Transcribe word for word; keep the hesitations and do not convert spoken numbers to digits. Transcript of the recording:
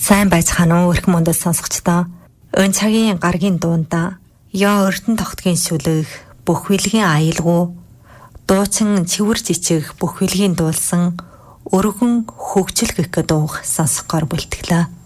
Сайн байцгаана уу өрх мөндөд сонсогчдоо. Өн цагийн гаргийн дуунда ёо өртөн тогтгийн сүлэг бүх билгийн аялгуу дуучин цэвэр жичиг бүх билгийн дуулсан өргөн хөгжил гэх дуух сонсохоор бүлтгэлээ.